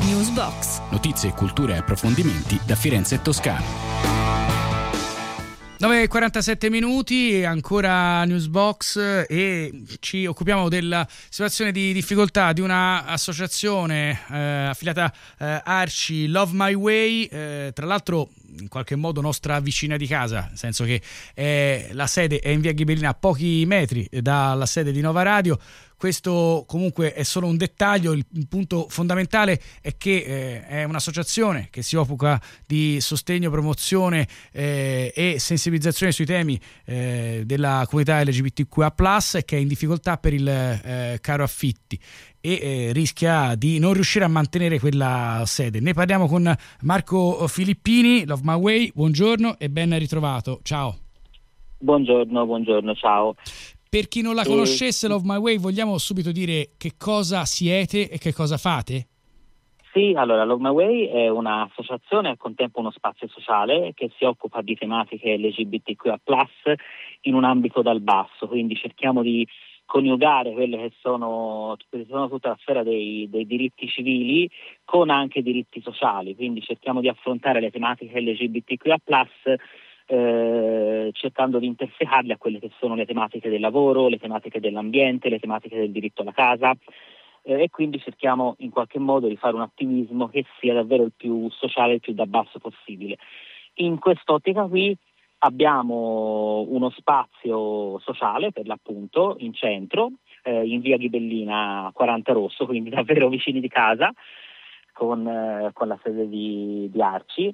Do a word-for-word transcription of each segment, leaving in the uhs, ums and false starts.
Newsbox. Notizie, cultura e approfondimenti da Firenze e Toscana. nove e quarantasette minuti, ancora Newsbox, e ci occupiamo della situazione di difficoltà di una associazione eh, affiliata eh, Arci, Love My Way, eh, tra l'altro in qualche modo nostra vicina di casa, nel senso che eh, la sede è in via Ghibellina, a pochi metri dalla sede di Nova Radio. Questo comunque è solo un dettaglio, il punto fondamentale è che eh, è un'associazione che si occupa di sostegno, promozione eh, e sensibilizzazione sui temi eh, della comunità L G B T Q I A plus, e che è in difficoltà per il eh, caro affitti e eh, rischia di non riuscire a mantenere quella sede. Ne parliamo con Marco Filippini, Love My Way. Buongiorno e ben ritrovato. Ciao. Buongiorno, buongiorno, ciao. Per chi non la conoscesse, Love My Way, vogliamo subito dire che cosa siete e che cosa fate? Sì, allora, Love My Way è un'associazione e al contempo uno spazio sociale che si occupa di tematiche L G B T Q I A plus, in un ambito dal basso, quindi cerchiamo di coniugare quelle che sono, che sono tutta la sfera dei, dei diritti civili con anche diritti sociali, quindi cerchiamo di affrontare le tematiche L G B T Q I A plus, Eh, cercando di intersecarle a quelle che sono le tematiche del lavoro, le tematiche dell'ambiente, le tematiche del diritto alla casa, eh, e quindi cerchiamo in qualche modo di fare un attivismo che sia davvero il più sociale, il più da basso possibile. In quest'ottica qui abbiamo uno spazio sociale, per l'appunto, in centro, eh, in via Ghibellina quaranta Rosso, quindi davvero vicini di casa, con, eh, con la sede di, di Arci.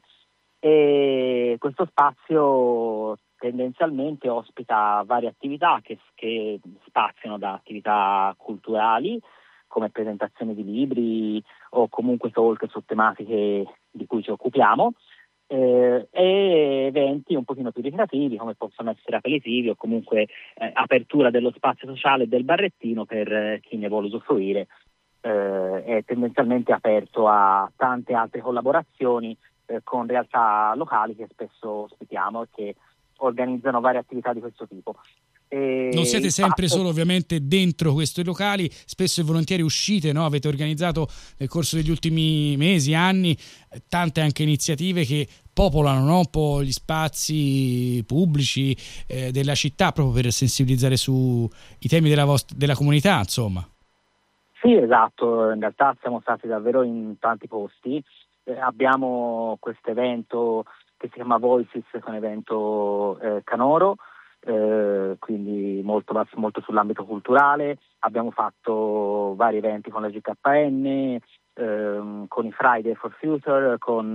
E questo spazio tendenzialmente ospita varie attività che, che spaziano da attività culturali come presentazioni di libri o comunque talk su tematiche di cui ci occupiamo, eh, e eventi un pochino più ricreativi come possono essere aperitivi o comunque eh, apertura dello spazio sociale del barrettino per eh, chi ne vuole usufruire. Eh, è tendenzialmente aperto a tante altre collaborazioni con realtà locali che spesso ospitiamo e che organizzano varie attività di questo tipo. E non siete sempre fatto... solo ovviamente dentro questi locali, spesso e volentieri uscite, no? Avete organizzato nel corso degli ultimi mesi, anni, tante anche iniziative che popolano, no? Un po' gli spazi pubblici eh, della città, proprio per sensibilizzare sui temi della, vostra, della comunità, insomma. Sì, esatto, in realtà siamo stati davvero in tanti posti. Eh, abbiamo questo evento che si chiama Voices, che è un evento eh, canoro, eh, quindi molto, molto sull'ambito culturale. Abbiamo fatto vari eventi con la G K N, ehm, con i Friday for Future, con,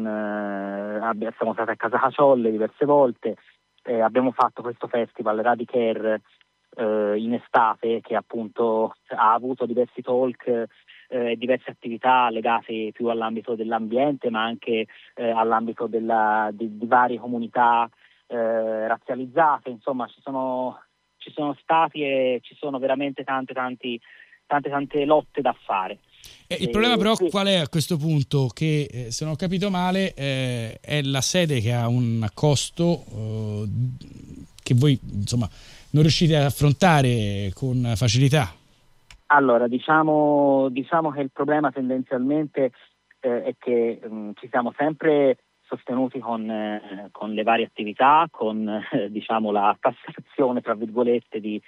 eh, siamo stati a Casa Caciolle diverse volte, eh, abbiamo fatto questo festival Radicare eh, in estate che appunto ha avuto diversi talk e eh, diverse attività legate più all'ambito dell'ambiente ma anche eh, all'ambito della, di, di varie comunità eh, razzializzate. Insomma ci sono, ci sono stati e ci sono veramente tante tanti, tante tante lotte da fare. Eh, il e, problema però sì. qual è a questo punto? Che eh, se non ho capito male eh, è la sede che ha un costo eh, che voi insomma non riuscite ad affrontare con facilità. Allora, diciamo, diciamo che il problema tendenzialmente eh, è che mh, ci siamo sempre sostenuti con, eh, con le varie attività, con eh, diciamo la tassazione tra virgolette di,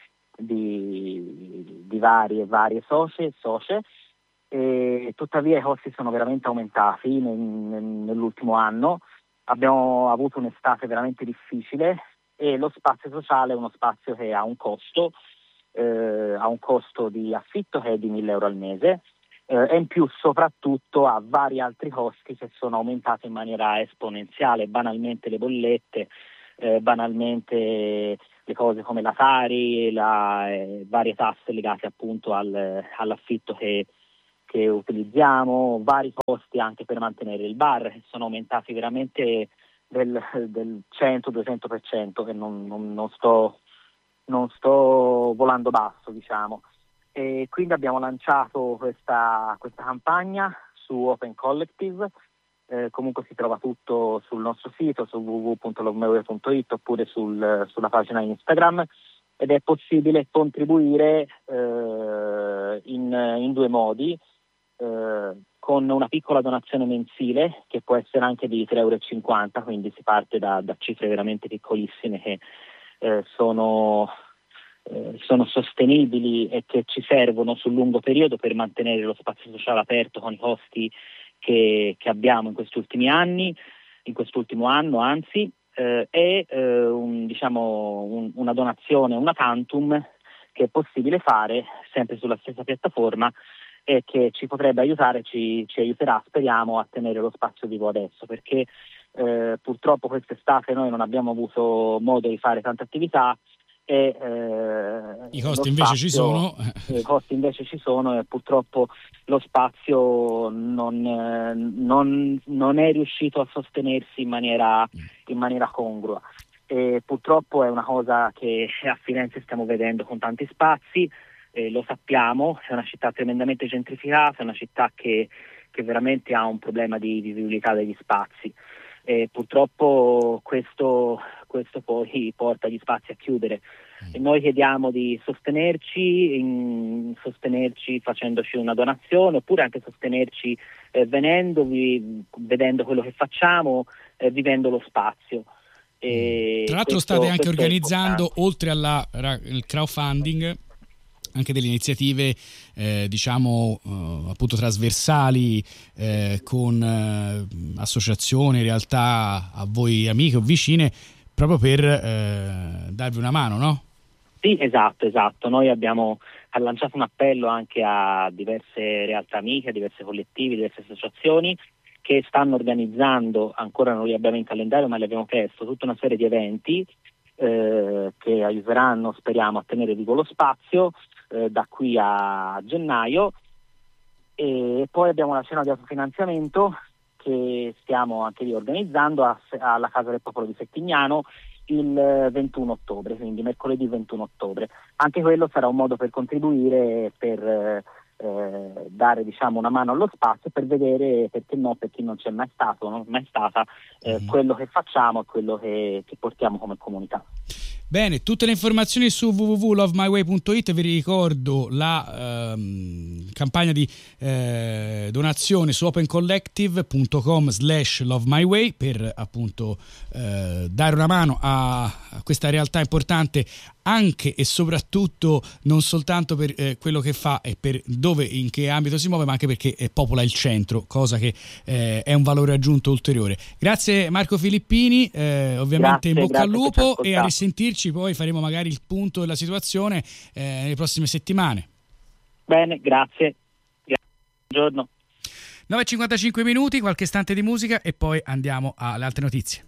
di, di varie varie socie, socie, e tuttavia i costi sono veramente aumentati nel, nel, nell'ultimo anno. Abbiamo avuto un'estate veramente difficile e lo spazio sociale è uno spazio che ha un costo. Eh, ha un costo di affitto che è di mille euro al mese eh, e in più soprattutto ha vari altri costi che sono aumentati in maniera esponenziale, banalmente le bollette, eh, banalmente le cose come la Tari, la, eh, varie tasse legate appunto al, all'affitto che, che utilizziamo, vari costi anche per mantenere il bar che sono aumentati veramente del, del cento duecento per cento, che non, non, non sto non sto volando basso, diciamo. E quindi abbiamo lanciato questa, questa campagna su Open Collective, eh, comunque si trova tutto sul nostro sito, su w w w punto love my way punto it oppure sul, sulla pagina Instagram, ed è possibile contribuire eh, in, in due modi, eh, con con una piccola donazione mensile che può essere anche di tre euro e cinquanta, quindi si parte da, da cifre veramente piccolissime che eh, sono, eh, sono sostenibili e che ci servono sul lungo periodo per mantenere lo spazio sociale aperto con i costi che, che abbiamo in questi ultimi anni, in quest'ultimo anno anzi, eh, e eh, un, diciamo un, una donazione, una tantum che è possibile fare sempre sulla stessa piattaforma e che ci potrebbe aiutare, ci, ci aiuterà, speriamo, a tenere lo spazio vivo adesso, perché eh, purtroppo quest'estate noi non abbiamo avuto modo di fare tante attività e eh, i costi invece spazio, ci sono. I costi invece ci sono e purtroppo lo spazio non, eh, non, non è riuscito a sostenersi in maniera, in maniera congrua. E purtroppo è una cosa che a Firenze stiamo vedendo con tanti spazi. Eh, lo sappiamo, è una città tremendamente gentrificata, è una città che, che veramente ha un problema di vivibilità degli spazi. Eh, purtroppo questo, questo poi porta gli spazi a chiudere. E noi chiediamo di sostenerci, in, sostenerci facendoci una donazione, oppure anche sostenerci eh, venendo, vi, vedendo quello che facciamo, eh, vivendo lo spazio. E tra l'altro questo, state anche questo organizzando, oltre al crowdfunding, anche delle iniziative eh, diciamo eh, appunto trasversali eh, con eh, associazioni, realtà a voi amiche o vicine, proprio per eh, darvi una mano, no? Sì, esatto, esatto. Noi abbiamo lanciato un appello anche a diverse realtà amiche, a diversi collettivi, diverse associazioni che stanno organizzando, ancora non li abbiamo in calendario ma li abbiamo chiesto, tutta una serie di eventi eh, che aiuteranno, speriamo, a tenere vivo lo spazio eh, da qui a gennaio. E poi abbiamo la cena di autofinanziamento che stiamo anche lì organizzando a, alla Casa del Popolo di Settignano il ventuno ottobre, quindi mercoledì ventuno ottobre. Anche quello sarà un modo per contribuire, per eh, dare diciamo una mano allo spazio, per vedere, perché no, per chi non c'è mai stato, non mai stata, eh, mm-hmm. quello che facciamo e quello che, che portiamo come comunità. Bene, tutte le informazioni su w w w punto love my way punto it. Vi ricordo la ehm, campagna di eh, donazione su opencollective punto com slash lovemyway per appunto eh, dare una mano a, a questa realtà importante, anche e soprattutto non soltanto per eh, quello che fa e per dove, in che ambito si muove, ma anche perché eh, popola il centro, cosa che eh, è un valore aggiunto ulteriore. Grazie Marco Filippini, eh, ovviamente grazie, in bocca al lupo e a risentirci. Poi faremo magari il punto della situazione eh, nelle prossime settimane. Bene, grazie. Grazie. Buongiorno. nove e cinquantacinque minuti, qualche istante di musica e poi andiamo alle altre notizie.